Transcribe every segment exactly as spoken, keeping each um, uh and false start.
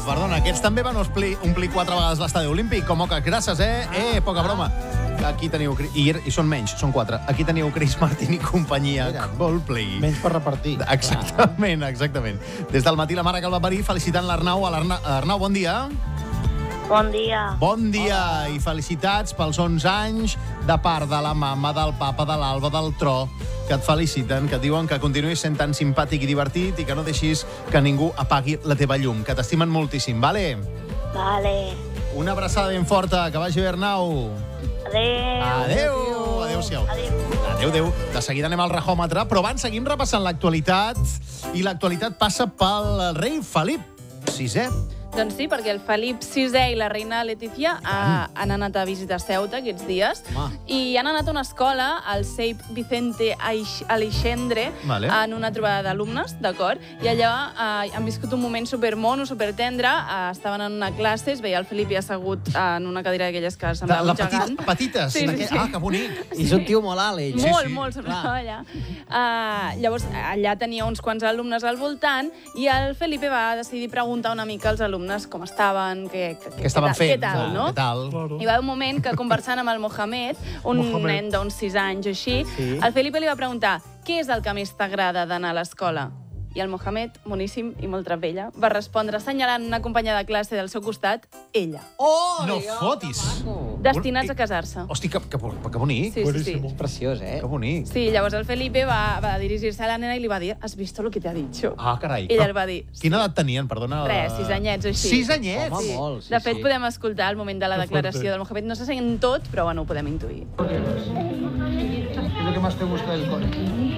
perdona, aquests també van omplir, omplir quatre vegades l'estadi olímpic, com que gràcies, eh? Eh, poca broma. Aquí teniu... I, I són menys, són quatre. Aquí teniu Chris Martin i companyia. Coldplay. Menys per repartir. Exactament, exactament. Des del matí la mare que el va parir felicitant l'Arnau. Arnau, bon dia. Bon dia. Bon dia i felicitats pels onze anys de part de la mama, del papa, de l'Alba, del Tro, que et feliciten, que et diuen que continuïs sent tan simpàtic i divertit i que no deixis que ningú apagui la teva llum, que t'estimen moltíssim, vale? Vale. Una abraçada ben forta, que vagi bé, Arnau. Adéu. Adéu. Adéu-siau. Adéu. Adéu, adéu. De seguida anem al rajòmetre, però abans seguim repassant l'actualitat, i l'actualitat passa pel rei Felip sisè. Doncs sí, perquè el Felip sisè i la reina Letícia ha, han anat a visitar Ceuta aquests dies Home. i han anat a una escola, al Seip Vicente Aleixandre, Vale. en una trobada d'alumnes, d'acord? I allà eh, han viscut un moment supermono, supertendre, eh, estaven en una classe, es veia el Felip ja assegut en una cadira d'aquelles que semblava La un gegant. petita, petites. Sí, sí, sí. Ah, que bonic. I és un tio molt alt, ell. Molt, sí. molt, semblava allà. Uh, llavors, allà tenia uns quants alumnes al voltant i el Felipe va decidir preguntar una mica als alumnes com estaven, què, què, Què estaven què, fent? què tal, no? Què tal? Hi va haver un moment que, conversant amb el Mohamed, un Mohamed. nen d'uns sis anys o així, Sí. el Felipe li va preguntar què és el que més t'agrada d'anar a l'escola? I el Mohamed, moníssim i molt trapella, va respondre assenyalant una companya de classe del seu costat, ella. Oh, No Déu, fotis. maco. Destinats a casar-se. Hosti, que, que, que bonic. Sí, sí, sí. Buenísimo. És preciós, eh? Que bonic. Sí, llavors el Felipe va, va dirigir-se a la nena i li va dir ¿has visto lo que te ha dicho? Ah, carai. Ella el va dir Quina edat tenien, perdona? Res, sis anyets o així. Sis anyets? Home, Sí. molt, sí, de fet, sí. podem escoltar el moment de la Que declaració fuerte. del Mohamed. No se sent tot, però bueno, ho podem intuir. ¿Qué es lo que más te gusta del cole?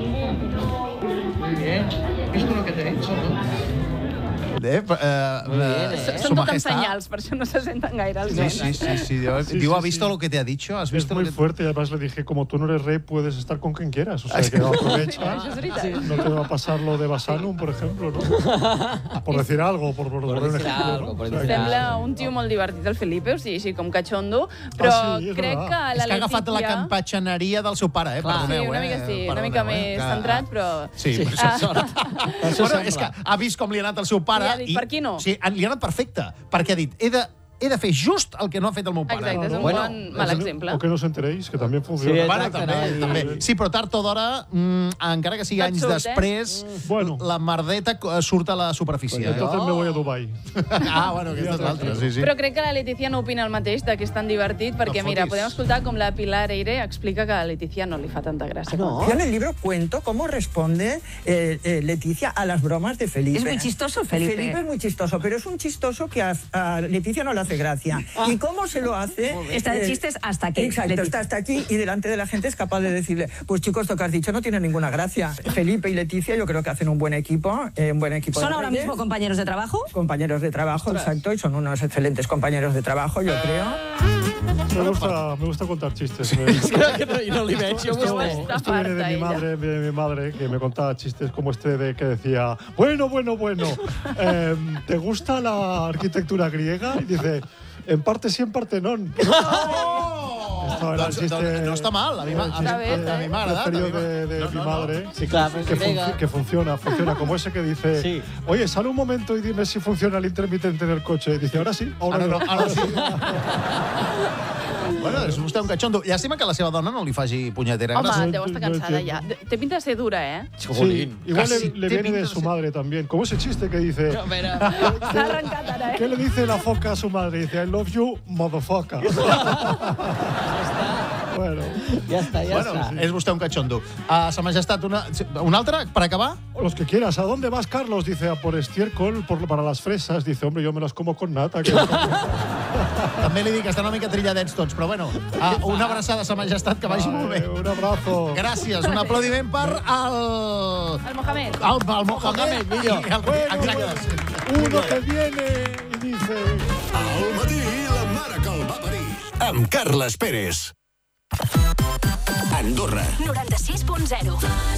Muy bien. ¿Visto lo que te he dicho, no? Eh, eh, bien, eh? Són tot amb senyals, per això no se senten gaire els Sí, nens. sí, sí, sí. Diu, Sí, diu, sí, ¿ha visto sí. lo que te ha dicho? ¿Has Es visto muy lo que... fuerte y además le dije, como tú no eres rey, puedes estar con quien quieras. O sea, que aprovecha. Això és veritat. No te va a pasar lo de Basanum, por ejemplo, ¿no? Por decir algo, por, por, Por poner un decir ejemplo, algo, ¿no? por O sea, decir que- Sembla un tio molt divertit, el Felipe, o sigui, així com cachondo, però Ah, sí, és crec verdad. que la És que ha agafat la Letícia... campatxaneria del seu pare, eh? Clar. Perdoneu, Sí, una eh? mica sí, una Perdoneu, mica eh? més Que- centrat, però... Sí, Sí. per això Ah. sort. Això Bueno, és sembla. que ha vist com li ha anat el seu pare... I ha dit, per aquí no. Sí, li ha anat perfecte, perquè ha dit, he de, he de fer just el que no ha fet el meu pare. Exacte, és un Bueno, bon mal o que no- exemple. O que no os enteréis, que también funciona. Sí, Bueno, Exacte, també, no? també. Sí, però tard o d'hora, mm, encara que sigui Tot anys surt, eh? després, Bueno. la merdeta eh, surt a la superfície. Pues entonces me voy a Dubai. Ah, bueno, aquesta és l'altra, sí, sí. Però crec que la Letícia no opina el mateix de que és tan divertit, perquè, No mira, fotis. podem escoltar com la Pilar Eire explica que a la Letícia no li fa tanta gràcia. No? Yo en el libro cuento cómo responde eh, eh, Leticia a las bromas de Felipe. Es muy chistoso, Felipe. Felipe es muy chistoso, pero es un chistoso que a, a Leticia no le hace gracia. ¿Y cómo se lo hace? Está de Eh, chistes hasta aquí. Exacto, Leticia. está hasta aquí y delante de la gente es capaz de decirle, pues chicos, lo que has dicho no tiene ninguna gracia. Felipe y Leticia yo creo que hacen un buen equipo, eh, un buen equipo ¿Son de ahora reyes. mismo compañeros de trabajo? Compañeros de trabajo, exacto, y son unos excelentes compañeros de trabajo, yo creo. Me gusta, me gusta contar chistes. Me- És que no, jo no li veig. Jo Esto, m'ho Está esto viene de farta mi ella. madre, viene de mi madre, que me contaba chistes como este de que decía, bueno, bueno, bueno, eh, ¿te gusta la arquitectura griega? Y dice, en parte sí, en parte no. Esto era el Doncs, chiste- doncs no està mal, a mi m'ha el a chiste mi- a mi m'ha agradat. a mi preferido m'ha- de, de No, mi no, no. madre. Sí, clar, però Que, és fun- grega. que funciona, funciona. Como ese que dice, Sí. oye, sale un momento y dime si funciona el intermitente del coche. Y dice, ahora sí, ahora, Ara no, no. ara sí. Bueno, és vostè un catxondo. Llàstima que la seva dona no li faci punyetera Home, gràcia. deu estar cansada ja. Té pinta de ser dura, eh? Sí, igual Casi le, le te viene pinta de de su ser- madre también. Como ese chiste que dice, S'ha arrencat ara, ¿qué eh? le dice la foca a su madre? Dice, I love you, motherfucker. Bueno, Ja està, ja Bueno, està. és vostè un catxondo. A Sa Majestat, una, una altra, per acabar? los que quieras. ¿A dónde vas, Carlos? Dice, a por estiércol, por, para las fresas. Dice, hombre, yo me las como con nata. Que També li dic que estan una mica trilladets tots, però bueno, a, una abraçada a Sa Majestat, que vagi molt bé. Vale, un abrazo. Gràcies, un aplaudiment per al... El Mohamed. Al, al Mohamed. Mohamed, millor. I el- Bueno, Exacte. Uno que viene y dice... Al matí, la mare que el va parir. Amb Carles Pérez. Andorra. noranta-sis punt zero.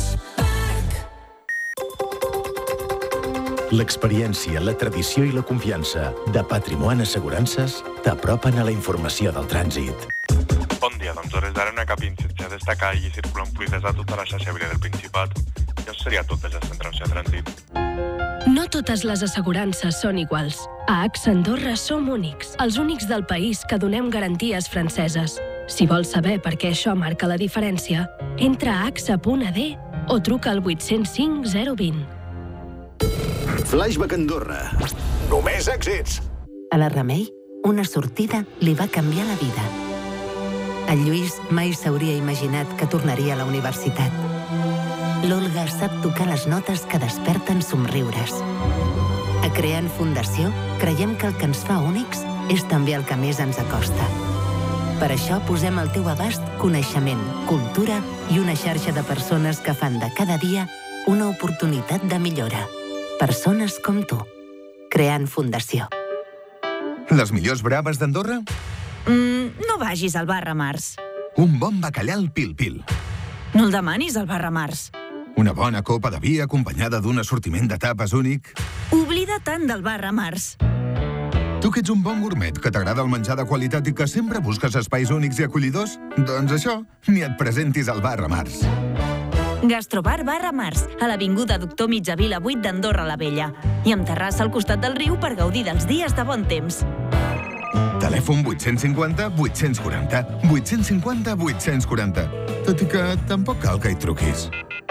L'experiència, la tradició i la confiança de Patrimoni Assegurances t'apropen a la informació del trànsit. Bon dia, doncs hores d'ara no hi ha cap incidència a destacar i circulen fluides a tota la xarxa viària del Principat. I això seria tot des de Central de Trànsit. No totes les assegurances són iguals. A AXA Andorra som únics, els únics del país que donem garanties franceses. Si vols saber per què això marca la diferència, entra a axa punt a de o truca al vuit zero cinc zero dos zero. Flashback Andorra. Només èxits. A la Remei, una sortida li va canviar la vida. El Lluís mai s'hauria imaginat que tornaria a la universitat. L'Olga sap tocar les notes que desperten somriures. A Creant Fundació creiem que el que ens fa únics és també el que més ens acosta. Per això posem al teu abast coneixement, cultura i una xarxa de persones que fan de cada dia una oportunitat de millora. Persones com tu. Creant Fundació. Les millors braves d'Andorra? Mm, no vagis al bar Ramars. Un bon bacallà al pil-pil. No el demanis al bar Ramars. Una bona copa de vi acompanyada d'un assortiment de tapes únic. Oblida tant del bar Ramars. Tu que ets un bon gourmet, que t'agrada el menjar de qualitat i que sempre busques espais únics i acollidors, doncs això, ni et presentis al bar Ramars. Gastrobar Bar Ramars, a l'avinguda Doctor Mitjavila vuit d'Andorra la Vella. I amb terrassa al costat del riu per gaudir dels dies de bon temps. Telèfon vuit cinquanta vuit quaranta, vuit cinquanta vuit quaranta. Tot i que tampoc cal que hi truquis.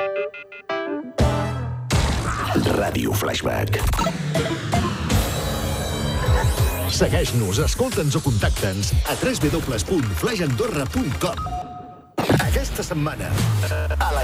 Ràdio Flashback. Segueix-nos, escolta'ns o contacta'ns a w w w punt flash andorra punt com. Aquesta setmana, a la